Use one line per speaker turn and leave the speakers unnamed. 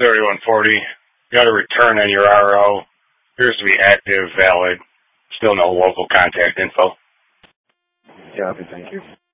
3140. Got a return on your RO. Appears to be active, valid. Still no local contact info.
Copy, thank you.